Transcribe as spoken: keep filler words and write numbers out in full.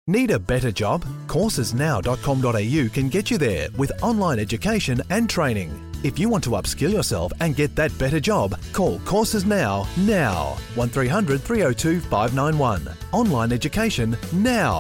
Need a better job? courses now dot com dot a u can get you there with online education and training. If you want to upskill yourself and get that better job, call Courses Now now. one three hundred three oh two five nine one. Online education now.